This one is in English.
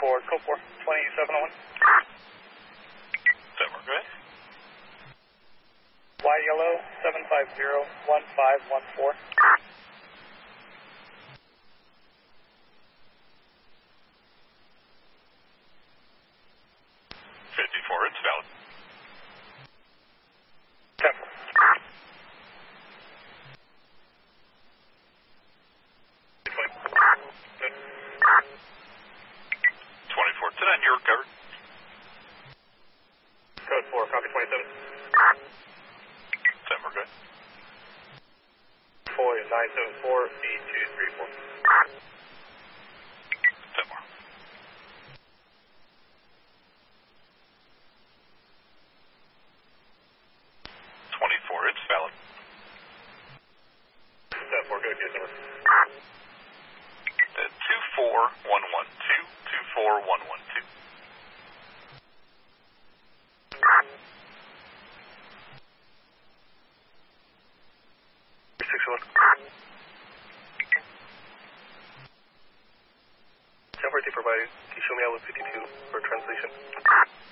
for code 4, 2701. That work, go ahead. Y yellow 750-1514. 54, it's valid. 10. 24, 10, you're covered. Code 4, copy 27. 10, we're good. 974 B234. 10 more. 24, it's valid. 4, go to number. 24112, 24112. 61. 1040 provided. Can you show me out with 52 for translation?